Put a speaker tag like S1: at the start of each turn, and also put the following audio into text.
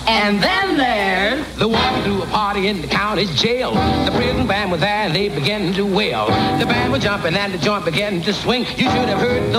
S1: And then there's
S2: the walking through a party in the county jail. The prison band was there and they began to wail. The band was jumping and the joint began to swing. You should have heard the